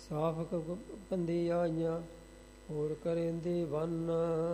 ਸਾਫਕ ਬੰਦੀ ਆਈਆਂ ਹੋਰ ਕਰੇਂਦੇ ਵੰਨ।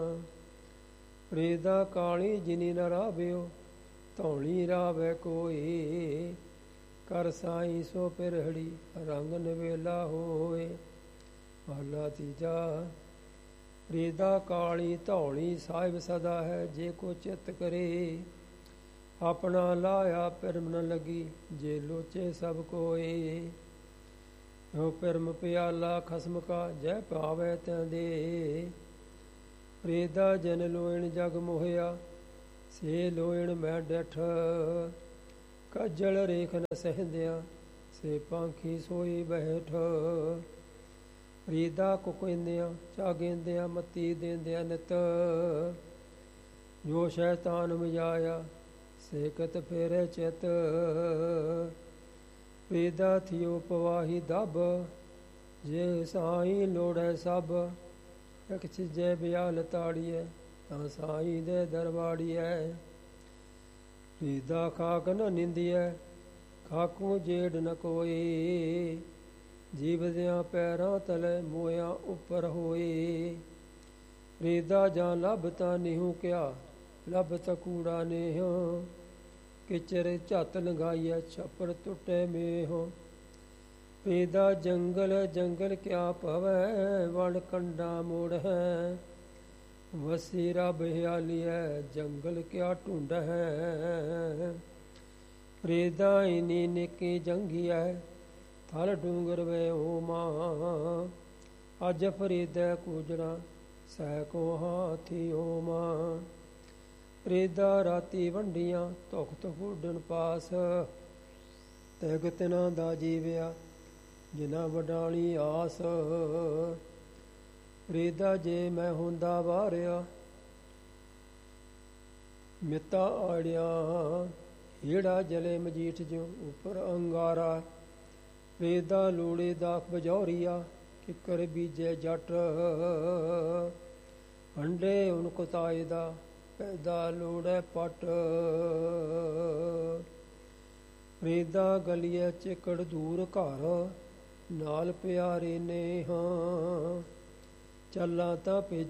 ਰੇਦਾ ਕਾਲੀ ਜਿਨੀ ਨ ਰਾਵਿਓ ਧੌਲੀ ਰਾਵੈ ਕੋਈ। ਕਰ ਸਾਈ ਸੋ ਪਿਰਹੜੀ ਰੰਗ ਨਵੇਲਾ ਹੋਏ। ਮਹਲਾ ਤੀਜਾ। ਰੇਦਾ ਕਾਲੀ ਧੌਲੀ ਸਾਹਿਬ ਸਦਾ ਹੈ ਜੇ ਕੋ ਚਿੱਤ ਕਰੇ। ਆਪਣਾ ਲਾਇਆ ਪਿਰਮ ਨ ਲੱਗੀ ਜੇ ਲੋਚੇ ਸਭ ਕੋਏ। ਹੋ ਪਿਰਮ ਪਿਆਲਾ ਖਸਮ ਕਾ ਜੈ ਭਾਵੈ ਤੈ ਦੇ। ਰੇਦਾ ਜਨ ਲੋਇਣ ਜਗ ਮੋਹਿਆ ਸੇ ਲੋਇਣ ਮੈਂ ਡੈਠ। ਕੱਜਲ ਰੇਖ ਨ ਸਹਿੰਦਿਆਂ ਸੇ ਪਾਂਖੀ ਸੋਈ ਬੈਠ। ਰੇਦਾ ਕੁਕੈਂਦਿਆਂ ਚਾਗੇਂਦਿਆਂ ਮਤੀ ਦੇਂਦਿਆਂ ਨਿਤ। ਜੋ ਸ਼ੈਤਾਨ ਮਜਾਇਆ ਸੇ ਕਤ ਫੇਰੇ ਚਿਤ। ਰੇਦਾ ਥਿਓ ਪਵਾਹੀ ਦਬ ਜੇ ਸਾਈ ਲੋੜੈ ਸਭ। ਇੱਕ ਚੀਜੈ ਬਿਆਲ ਤਾੜੀਐ ਤਾਂ ਸਾਈ ਦੇ ਦਰਬਾੜੀਐ। ਰੇਦਾ ਖਾਕ ਨ ਨਿੰਦੀਐ ਖਾਕੂ ਜੇੜ ਨ ਕੋਈ। ਜੀਵਦਿਆਂ ਪੈਰਾਂ ਤਲੇ ਮੋਇਆਂ ਉੱਪਰ ਹੋਏ। ਰੇਦਾ ਜਾਂ ਲੱਭ ਤਾਂ ਨਿਹੂ ਕਿਆ ਲੱਭ ਤਾਂ ਕੂੜਾ ਨੇਹ। ਕਿਚਰ ਝੱਤ ਲੰਗਾਈਐ ਛੱਪੜ ਟੁੱਟੇ ਮੇਹ। ਰੇਦਾ ਜੰਗਲ ਜੰਗਲ ਕਿਆ ਭਵੈ ਵਣ ਕੰਡਾ ਮੋੜ ਹੈ। ਵਸੀ ਰੱਬ ਹਿਆਲੀਐ ਜੰਗਲ ਕਿਆ ਢੂੰਡ ਹੈ। ਰੇਦਾ ਇਨੀ ਨਿੱਕੀ ਜੰਗੀਐ ਥਲ ਡੂੰਗਰ ਵੇ ਹੋਮਾ। ਅਜ ਫਰੀਦੈ ਕੂਜਣਾ ਸਹਿ ਕੋ ਹਾਥੀ ਹੋਮਾ। ਰੇਦਾ ਰਾਤੀ ਵੰਡੀਆਂ ਧੁਖ ਧੁਖ ਉੱਡਣ ਪਾਸ। ਤਿਗ ਤਿਨਾਂ ਦਾ ਜੀਵਿਆ ਜਿਨਾ ਵਡਾਲੀ ਆਸ। ਰੇਦਾ ਜੇ ਮੈਂ ਹੁੰਦਾ ਵਾਰਿਆ ਮਿੱਤਾ ਆੜਿਆ। ਹੀੜਾ ਜਲੇ ਮਜੀਠ ਜਿਉ ਉੱਪਰ ਅੰਗਾਰਾ। ਰੇਦਾ ਲੋੜੇ ਦਾਖ ਬਜੌਰੀਆ ਕਿੱਕਰ ਬੀਜੇ ਜੱਟ। ਹੰਡੇ ਉਨ ਕੁਤਾਏ ਦਾ ਪੈਦਾ ਲੋੜੈ ਪੱਟ। ਰੇਦਾ ਗਲੀਐ ਚਿੱਕੜ ਦੂਰ ਘਰ ਨਾਲ ਪਿਆਰੇ ਨੇਹਾਂ। ਚੱਲਾਂ ਤਾਂ ਭੇਜ